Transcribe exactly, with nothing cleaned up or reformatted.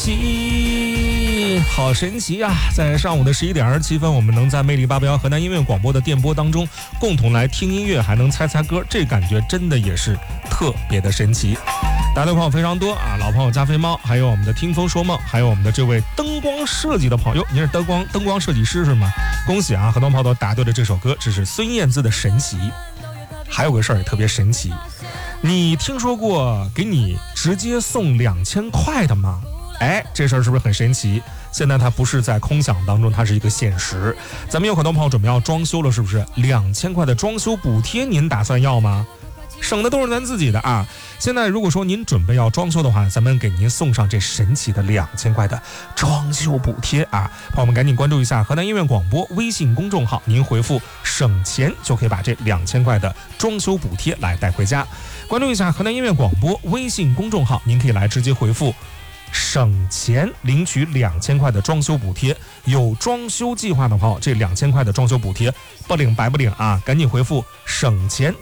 奇，好神奇啊！在上午的十一点二十七分，我们能在魅力八八幺河南音乐广播的电波当中共同来听音乐，还能猜猜歌，这感觉真的也是特别的神奇。答对朋友非常多啊，老朋友加菲猫，还有我们的听风说梦，还有我们的这位灯光设计的朋友，您是灯光灯光设计师是吗？恭喜啊，很多朋友都答对了这首歌，这是孙燕姿的《神奇》。还有个事儿也特别神奇，你听说过给你直接送两千块的吗？哎，这事儿是不是很神奇？现在它不是在空想当中，它是一个现实。咱们有很多朋友准备要装修了，是不是？两千块的装修补贴，您打算要吗？省的都是咱自己的啊！现在如果说您准备要装修的话，咱们给您送上这神奇的两千块的装修补贴啊！朋友们赶紧关注一下河南音乐广播微信公众号，您回复省钱就可以把这两千块的装修补贴来带回家。关注一下河南音乐广播微信公众号，您可以来直接回复省钱领取两千块的装修补贴。有装修计划的朋友，这两千块的装修补贴不领白不领啊！赶紧回复省钱